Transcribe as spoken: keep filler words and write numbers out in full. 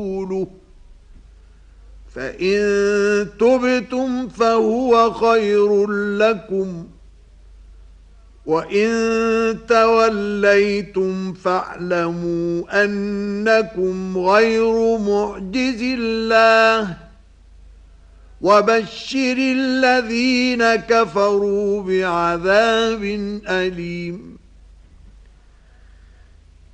ورسوله فإن تبتم فهو خير لكم وإن توليتم فاعلموا أنكم غير معجز الله وبشر الذين كفروا بعذاب أليم.